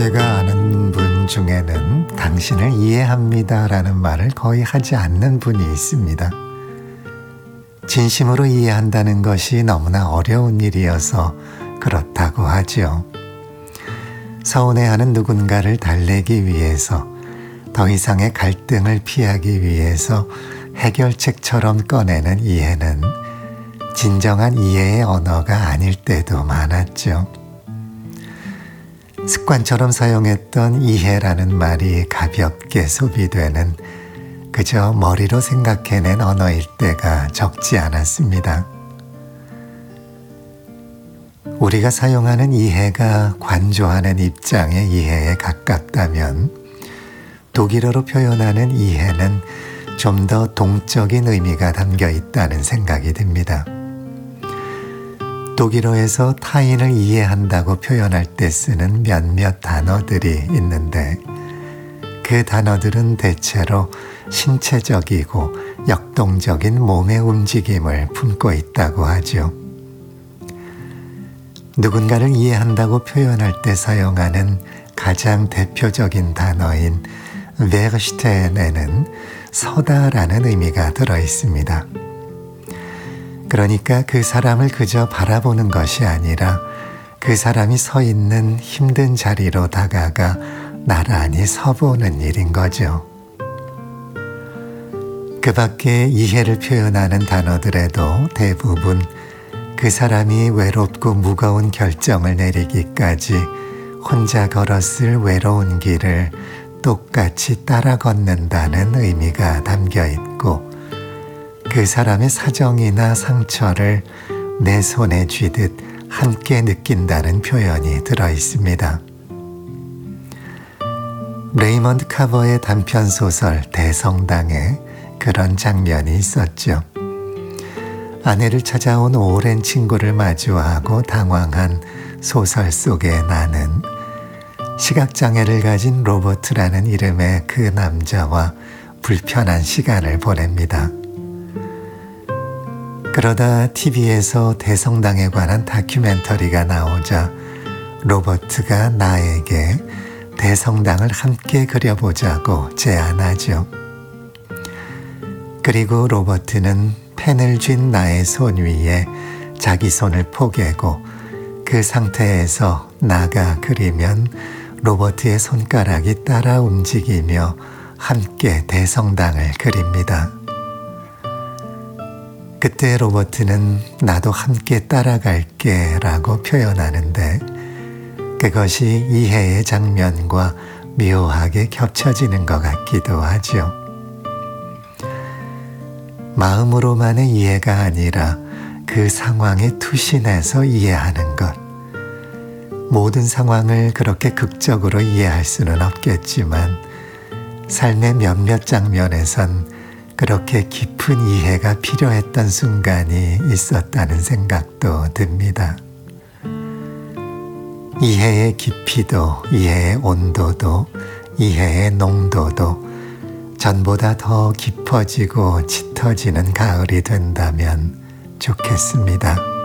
제가 아는 분 중에는 당신을 이해합니다 라는 말을 거의 하지 않는 분이 있습니다. 진심으로 이해한다는 것이 너무나 어려운 일이어서 그렇다고 하죠. 서운해하는 누군가를 달래기 위해서, 더 이상의 갈등을 피하기 위해서 해결책처럼 꺼내는 이해는 진정한 이해의 언어가 아닐 때도 많았죠. 습관처럼 사용했던 이해라는 말이 가볍게 소비되는 그저 머리로 생각해낸 언어일 때가 적지 않았습니다. 우리가 사용하는 이해가 관조하는 입장의 이해에 가깝다면 독일어로 표현하는 이해는 좀 더 동적인 의미가 담겨 있다는 생각이 듭니다. 독일어에서 타인을 이해한다고 표현할 때 쓰는 몇몇 단어들이 있는데 그 단어들은 대체로 신체적이고 역동적인 몸의 움직임을 품고 있다고 하죠. 누군가를 이해한다고 표현할 때 사용하는 가장 대표적인 단어인 verstehen에는 서다라는 의미가 들어 있습니다. 그러니까 그 사람을 그저 바라보는 것이 아니라 그 사람이 서 있는 힘든 자리로 다가가 나란히 서보는 일인 거죠. 그 밖에 이해를 표현하는 단어들에도 대부분 그 사람이 외롭고 무거운 결정을 내리기까지 혼자 걸었을 외로운 길을 똑같이 따라 걷는다는 의미가 담겨 있고 그 사람의 사정이나 상처를 내 손에 쥐듯 함께 느낀다는 표현이 들어 있습니다. 레이먼드 카버의 단편소설 대성당에 그런 장면이 있었죠. 아내를 찾아온 오랜 친구를 마주하고 당황한 소설 속의 나는 시각장애를 가진 로버트라는 이름의 그 남자와 불편한 시간을 보냅니다. 그러다 TV에서 대성당에 관한 다큐멘터리가 나오자 로버트가 나에게 대성당을 함께 그려보자고 제안하죠. 그리고 로버트는 펜을 쥔 나의 손 위에 자기 손을 포개고 그 상태에서 나가 그리면 로버트의 손가락이 따라 움직이며 함께 대성당을 그립니다. 그때 로버트는 나도 함께 따라갈게 라고 표현하는데 그것이 이해의 장면과 묘하게 겹쳐지는 것 같기도 하죠. 마음으로만의 이해가 아니라 그 상황에 투신해서 이해하는 것. 모든 상황을 그렇게 극적으로 이해할 수는 없겠지만 삶의 몇몇 장면에선 그렇게 깊은 이해가 필요했던 순간이 있었다는 생각도 듭니다. 이해의 깊이도, 이해의 온도도, 이해의 농도도 전보다 더 깊어지고 짙어지는 가을이 된다면 좋겠습니다.